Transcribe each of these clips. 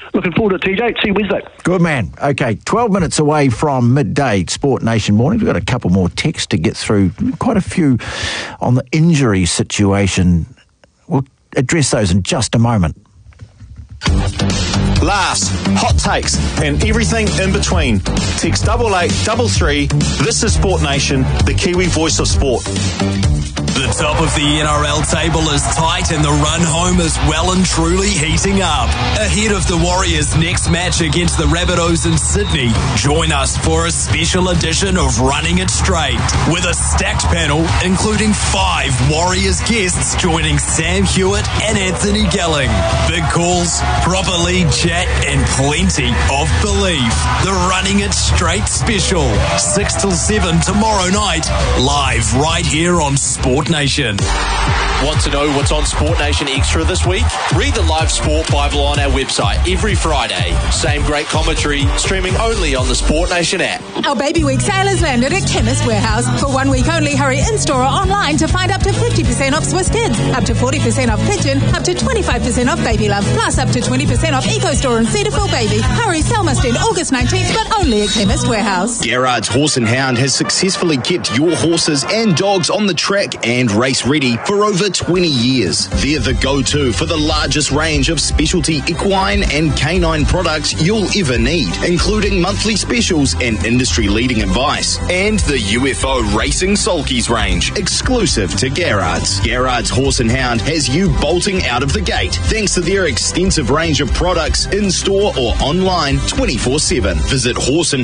Looking forward to it, TJ. See you Wednesday. Good man. Okay, 12 minutes away from midday, Sport Nation morning. We've got a couple more texts to get through, quite a few on the injury situation. We'll address those in just a moment. Laughs, hot takes, and everything in between. Text 8833. This is Sport Nation, the Kiwi voice of sport. The top of the NRL table is tight and the run home is well and truly heating up. Ahead of the Warriors' next match against the Rabbitohs in Sydney, join us for a special edition of Running It Straight with a stacked panel including 5 Warriors guests joining Sam Hewitt and Anthony Gelling. Big calls, proper league chat and plenty of belief. The Running It Straight special, 6 till 7 tomorrow night, live right here on Sport Nation. Want to know what's on Sport Nation Extra this week? Read the live sport Bible on our website every Friday. Same great commentary, streaming only on the Sport Nation app. Our Baby Week sale has landed at Chemist Warehouse. For 1 week only, hurry in-store or online to find up to 50% off Swiss Kids, up to 40% off Pigeon, up to 25% off Baby Love, plus up to 20% off EcoStore and Cetaphil Baby. Hurry, sale must end August 19th, but only at Chemist Warehouse. Garrard's Horse and Hound has successfully kept your horses and dogs on the track and race ready for over 20 years. They're the go-to for the largest range of specialty equine and canine products you'll ever need, including monthly specials and industry-leading advice. And the UFO Racing Sulkies range, exclusive to Garrard's. Garrard's Horse and Hound has you bolting out of the gate thanks to their extensive range of products in-store or online 24/7. Visit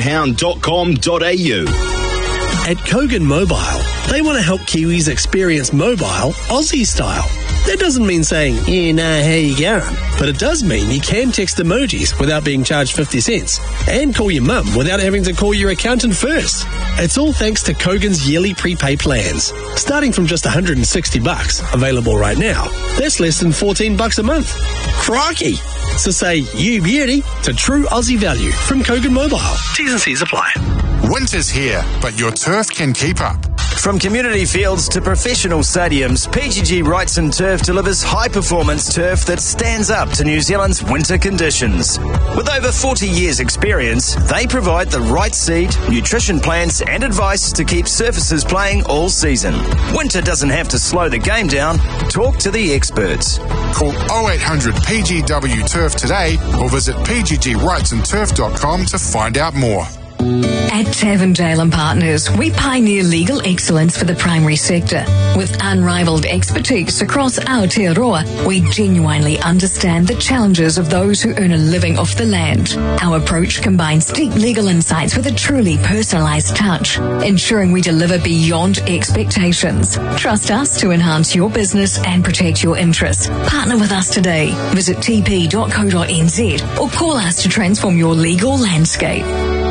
horseandhound.com.au. At Kogan Mobile, they want to help Kiwis experience mobile Aussie style. That doesn't mean saying, yeah, nah, how you going? But it does mean you can text emojis without being charged 50 cents and call your mum without having to call your accountant first. It's all thanks to Kogan's yearly prepay plans, starting from just $160, available right now. That's less than $14 a month. Crikey! So say you beauty to true Aussie value from Kogan Mobile. T's and C's apply. Winter's here, but your turf can keep up. From community fields to professional stadiums, PGG Wrightson Turf delivers high-performance turf that stands up to New Zealand's winter conditions. With over 40 years' experience, they provide the right seed, nutrition plans and advice to keep surfaces playing all season. Winter doesn't have to slow the game down. Talk to the experts. Call 0800 PGW Turf today or visit pggwrightsonturf.com to find out more. At Tavendale & Partners, we pioneer legal excellence for the primary sector. With unrivaled expertise across Aotearoa, we genuinely understand the challenges of those who earn a living off the land. Our approach combines deep legal insights with a truly personalised touch, ensuring we deliver beyond expectations. Trust us to enhance your business and protect your interests. Partner with us today. Visit tp.co.nz or call us to transform your legal landscape.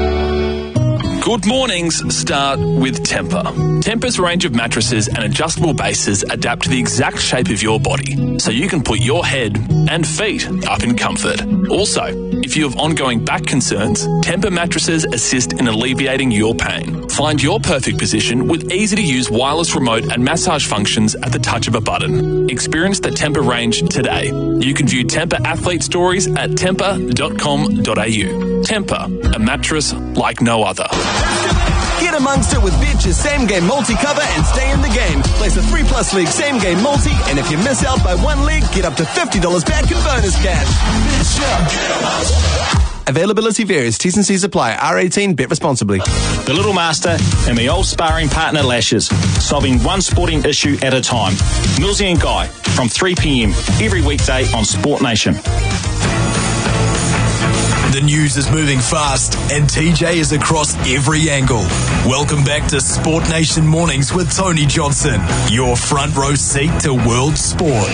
Good mornings start with Temper. Temper's range of mattresses and adjustable bases adapt to the exact shape of your body, so you can put your head and feet up in comfort. Also, if you have ongoing back concerns, Temper mattresses assist in alleviating your pain. Find your perfect position with easy-to-use wireless remote and massage functions at the touch of a button. Experience the Temper range today. You can view Temper athlete stories at temper.com.au. Temper, a mattress like no other. Get amongst it with Betch's Same Game Multi-Cover and stay in the game. Place a 3+ league Same Game Multi, and if you miss out by one league, get up to $50 back in bonus cash. Availability varies. T's and C's apply. R18. Bet responsibly. The Little Master and my old sparring partner Lashes, solving one sporting issue at a time. Millsy and Guy from 3 p.m. every weekday on Sport Nation. The news is moving fast and TJ is across every angle. Welcome back to Sport Nation Mornings with Tony Johnson, your front row seat to world sport.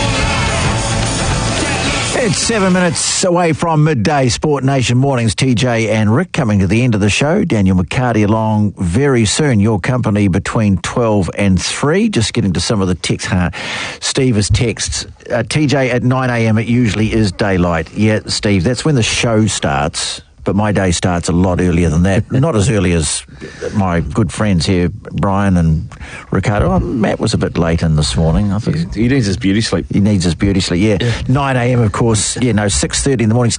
It's 7 minutes away from midday. Sport Nation Mornings, TJ and Rick coming to the end of the show. Daniel McCarty along very soon. Your company between 12 and 3. Just getting to some of the texts. Steve has texts. TJ, at 9 a.m. it usually is daylight. Yeah, Steve, that's when the show starts. But my day starts a lot earlier than that. Not as early as my good friends here, Brian and Ricardo. Matt was a bit late in this morning. I think he needs his beauty sleep. He needs his beauty sleep, yeah. 9 a.m, of course. 6:30 in the morning.